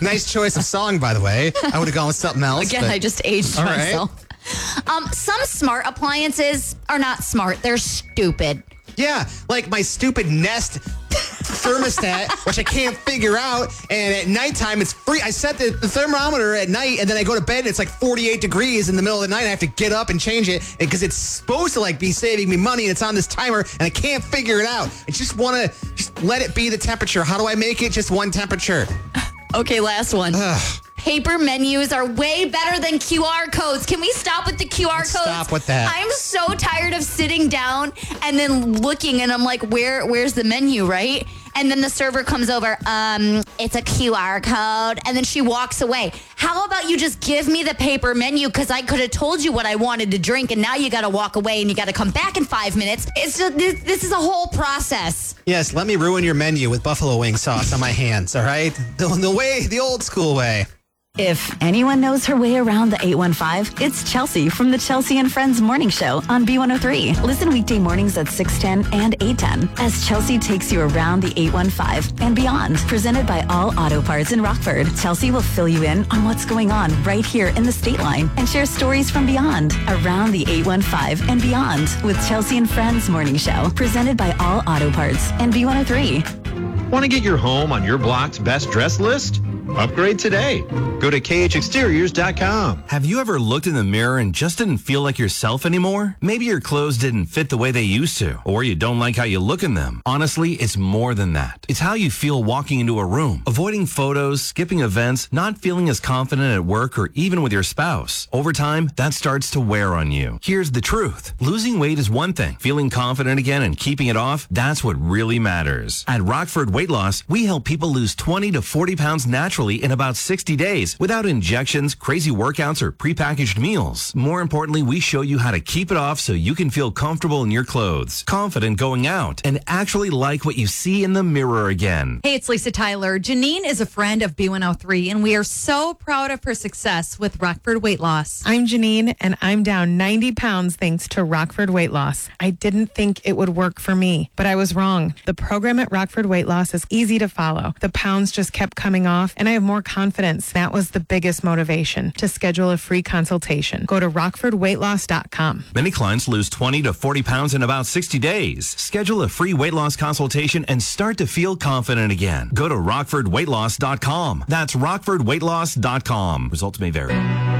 Nice choice of song, by the way. I would have gone with something else. Again, I just aged All right. myself. Some smart appliances are not smart. They're stupid. Yeah, like my stupid Nest thermostat, which I can't figure out. And at nighttime, it's free. I set the thermometer at night, and then I go to bed, and it's like 48 degrees in the middle of the night. I have to get up and change it because it's supposed to like be saving me money, and it's on this timer, and I can't figure it out. I just want to just let it be the temperature. How do I make it just one temperature? Okay, last one. Paper menus are way better than QR codes. Can we stop with the QR codes? Stop with that. I'm so tired of sitting down and then looking, and I'm like, where's the menu, right? And then the server comes over, it's a QR code, and then she walks away. How about you just give me the paper menu, because I could have told you what I wanted to drink, and now you got to walk away and you got to come back in 5 minutes. It's just, this is a whole process. Yes, let me ruin your menu with buffalo wing sauce on my hands, all right? The old school way. If anyone knows her way around the 815, it's Chelsea from the Chelsea and Friends Morning Show on B103. Listen weekday mornings at 6:10 and 8:10 as Chelsea takes you around the 815 and beyond. Presented by All Auto Parts in Rockford, Chelsea will fill you in on what's going on right here in the State Line and share stories from beyond, around the 815 and beyond with Chelsea and Friends Morning Show. Presented by All Auto Parts and B103. Want to get your home on your block's best dress list? Upgrade today. Go to khexteriors.com. Have you ever looked in the mirror and just didn't feel like yourself anymore? Maybe your clothes didn't fit the way they used to, or you don't like how you look in them. Honestly, it's more than that. It's how you feel walking into a room, avoiding photos, skipping events, not feeling as confident at work or even with your spouse. Over time, that starts to wear on you. Here's the truth. Losing weight is one thing. Feeling confident again and keeping it off, that's what really matters. At Rockford Weight Loss, we help people lose 20 to 40 pounds naturally in about 60 days without injections, crazy workouts, or prepackaged meals. More importantly, we show you how to keep it off so you can feel comfortable in your clothes, confident going out, and actually like what you see in the mirror again. Hey, it's Lisa Tyler. Janine is a friend of B103, and we are so proud of her success with Rockford Weight Loss. I'm Janine, and I'm down 90 pounds thanks to Rockford Weight Loss. I didn't think it would work for me, but I was wrong. The program at Rockford Weight Loss is easy to follow. The pounds just kept coming off, and I have more confidence. That was the biggest motivation to schedule a free consultation. Go to rockfordweightloss.com. Many clients lose 20 to 40 pounds in about 60 days. Schedule a free weight loss consultation and start to feel confident again. Go to rockfordweightloss.com. That's rockfordweightloss.com. Results may vary.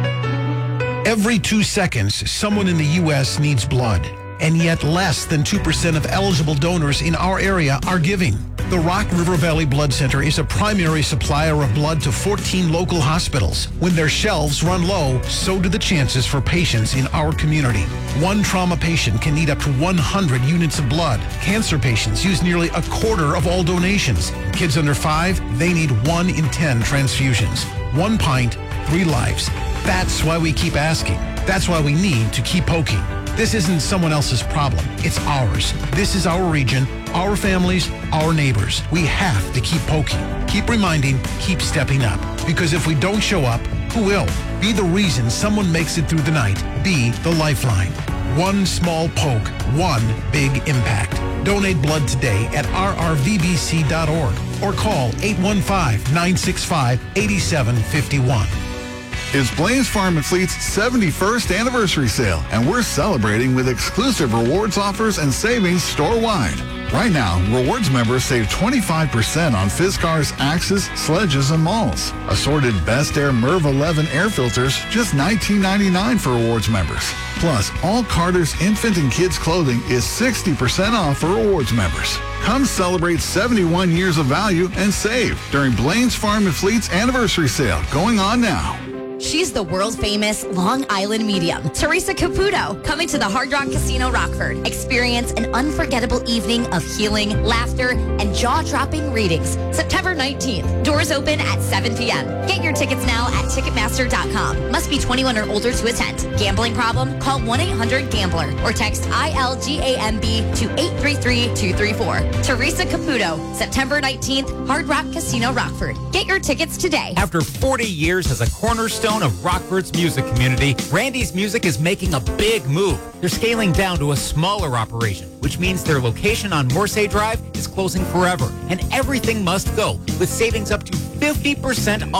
Every 2 seconds, someone in the U.S. needs blood, and yet less than 2% of eligible donors in our area are giving. The Rock River Valley Blood Center is a primary supplier of blood to 14 local hospitals. When their shelves run low, so do the chances for patients in our community. One trauma patient can need up to 100 units of blood. Cancer patients use nearly a quarter of all donations. Kids under 5, they need 1 in 10 transfusions. 1 pint, 3 lives. That's why we keep asking. That's why we need to keep poking. This isn't someone else's problem. It's ours. This is our region, our families, our neighbors. We have to keep poking, keep reminding, keep stepping up. Because if we don't show up, who will? Be the reason someone makes it through the night. Be the lifeline. One small poke, one big impact. Donate blood today at rrvbc.org or call 815-965-8751. It's Blaine Farm and Fleet's 71st anniversary sale, and we're celebrating with exclusive rewards offers and savings store-wide. Right now, rewards members save 25% on Fiskars, Axis, Sledges, and Malls. Assorted Best Air MERV 11 air filters, just $19.99 for rewards members. Plus, all Carter's infant and kids clothing is 60% off for rewards members. Come celebrate 71 years of value and save during Blaine's Farm and Fleet's anniversary sale, going on now. She's the world-famous Long Island medium, Teresa Caputo, coming to the Hard Rock Casino Rockford. Experience an unforgettable evening of healing, laughter, and jaw-dropping readings. September 19th. Doors open at 7 p.m. Get your tickets now at Ticketmaster.com. Must be 21 or older to attend. Gambling problem? Call 1-800-GAMBLER or text ILGAMB to 833-234. Teresa Caputo, September 19th, Hard Rock Casino Rockford. Get your tickets today. After 40 years as a cornerstone of Rockford's music community, Randy's Music is making a big move. They're scaling down to a smaller operation, which means their location on Morsay Drive is closing forever, and everything must go, with savings up to 50% off.